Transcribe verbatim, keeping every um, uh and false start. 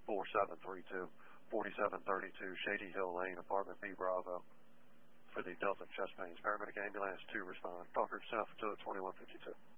four seven three two, four seven three two Shady Hill Lane, apartment B Bravo, for the Delta chest pains. Paramedic ambulance to respond. Talker South to twenty-one fifty-two.